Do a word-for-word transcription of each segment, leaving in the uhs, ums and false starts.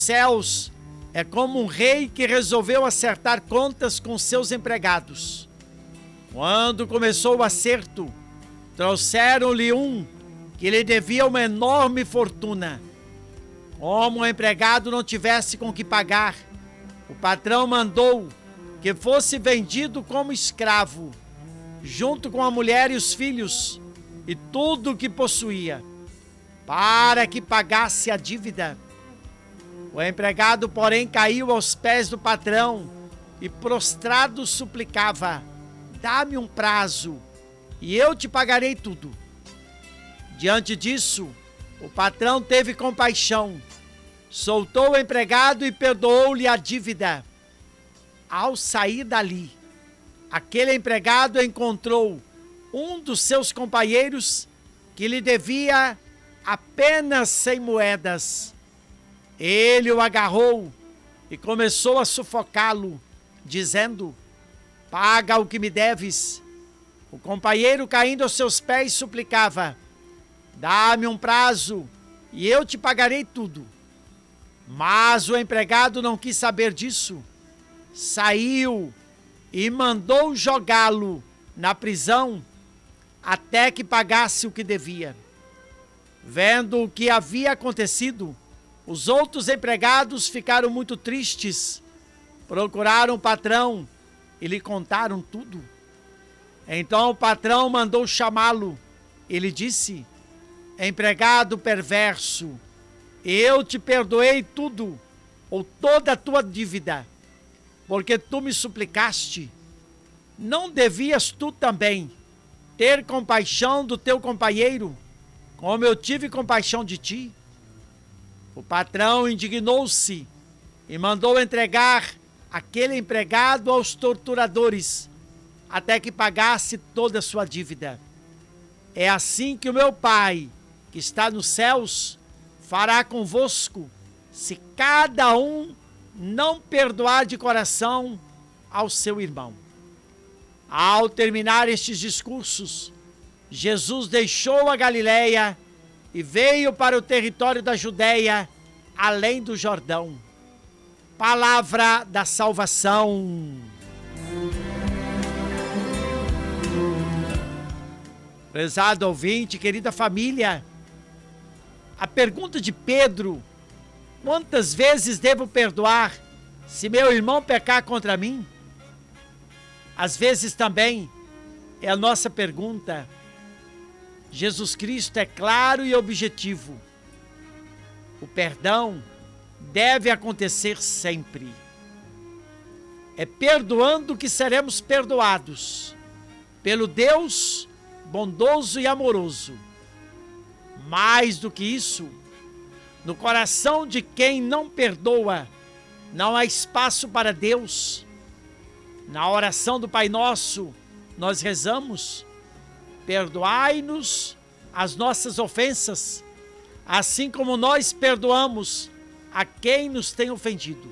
céus é como um rei que resolveu acertar contas com seus empregados. Quando começou o acerto, trouxeram-lhe um que lhe devia uma enorme fortuna. Como o empregado não tivesse com que pagar, o patrão mandou que fosse vendido como escravo, junto com a mulher e os filhos e tudo o que possuía, para que pagasse a dívida. O empregado, porém, caiu aos pés do patrão e, prostrado, suplicava: dá-me um prazo e eu te pagarei tudo. Diante disso, o patrão teve compaixão, soltou o empregado e perdoou-lhe a dívida. Ao sair dali, aquele empregado encontrou um dos seus companheiros que lhe devia apenas cem moedas. Ele o agarrou e começou a sufocá-lo, dizendo: paga o que me deves. O companheiro, caindo aos seus pés, suplicava: dá-me um prazo e eu te pagarei tudo. Mas o empregado não quis saber disso. Saiu e mandou jogá-lo na prisão até que pagasse o que devia. Vendo o que havia acontecido, os outros empregados ficaram muito tristes. Procuraram o patrão e lhe contaram tudo. Então o patrão mandou chamá-lo. Ele disse: empregado perverso, eu te perdoei tudo, ou toda a tua dívida, porque tu me suplicaste. Não devias tu também ter compaixão do teu companheiro, como eu tive compaixão de ti? O patrão indignou-se e mandou entregar aquele empregado aos torturadores, até que pagasse toda a sua dívida. É assim que o meu Pai, que está nos céus, fará convosco, se cada um não perdoar de coração ao seu irmão. Ao terminar estes discursos, Jesus deixou a Galileia e veio para o território da Judeia, além do Jordão. Palavra da salvação. Prezado ouvinte, querida família, a pergunta de Pedro: quantas vezes devo perdoar se meu irmão pecar contra mim? Às vezes também é a nossa pergunta. Jesus Cristo é claro e objetivo. O perdão deve acontecer sempre. É perdoando que seremos perdoados pelo Deus bondoso e amoroso. Mais do que isso, no coração de quem não perdoa, não há espaço para Deus. Na oração do Pai Nosso, nós rezamos: perdoai-nos as nossas ofensas, assim como nós perdoamos a quem nos tem ofendido.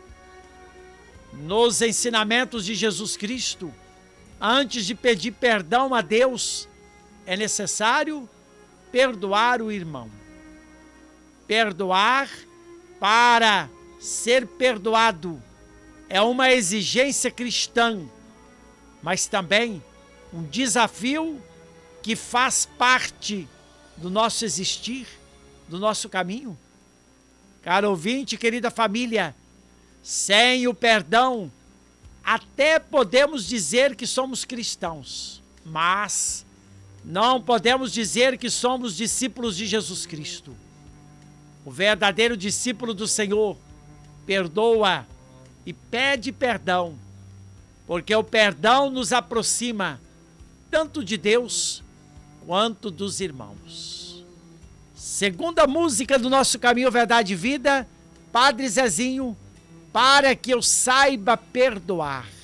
Nos ensinamentos de Jesus Cristo, antes de pedir perdão a Deus, é necessário perdoar o irmão. Perdoar para ser perdoado é uma exigência cristã, mas também um desafio que faz parte do nosso existir, do nosso caminho. Caro ouvinte, querida família, sem o perdão, até podemos dizer que somos cristãos, mas não podemos dizer que somos discípulos de Jesus Cristo. O verdadeiro discípulo do Senhor perdoa e pede perdão, porque o perdão nos aproxima tanto de Deus quanto dos irmãos. Segunda música do nosso Caminho, Verdade e Vida, Padre Zezinho, Para que eu saiba perdoar.